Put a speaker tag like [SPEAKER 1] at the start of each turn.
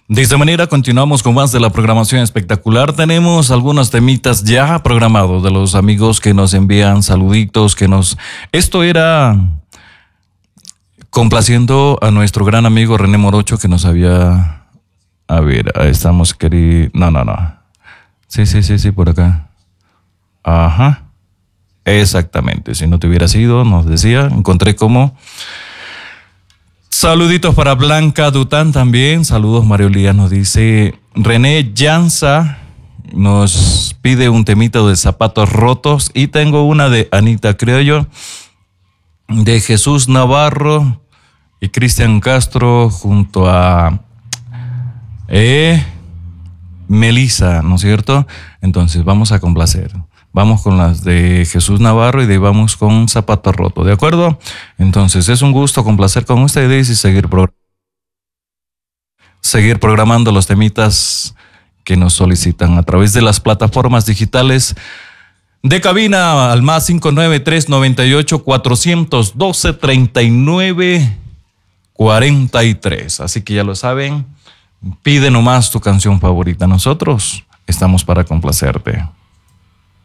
[SPEAKER 1] De esta manera continuamos con más de la programación espectacular. Tenemos algunos temitas ya programados de los amigos que nos envían saluditos, Esto era complaciendo a nuestro gran amigo René Morocho que nos había... A ver, estamos queridos... No. Sí, por acá. Ajá. Exactamente. Si no te hubiera sido, nos decía, encontré como... Saluditos para Blanca Dután también. Saludos, Mariolía nos dice. René Llanza nos pide un temita de Zapatos Rotos. Y tengo una de Anita Criollo, de Jesús Navarro y Cristian Castro junto a Melissa, ¿no es cierto? Entonces vamos a complacer. Vamos con las de Jesús Navarro y de ahí vamos con Zapato Roto, ¿de acuerdo? Entonces es un gusto complacer con ustedes y seguir programando los temitas que nos solicitan a través de las plataformas digitales de cabina al más 593-98-412-39-43. Así que ya lo saben, pide nomás tu canción favorita. Nosotros estamos para complacerte.